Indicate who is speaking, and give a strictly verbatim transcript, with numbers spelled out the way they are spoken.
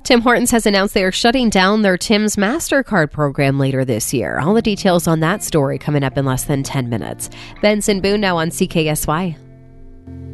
Speaker 1: Tim Hortons has announced they are shutting down their Tim's MasterCard program later this year. All the details on that story coming up in less than ten minutes. Benson Boone now on C K S Y.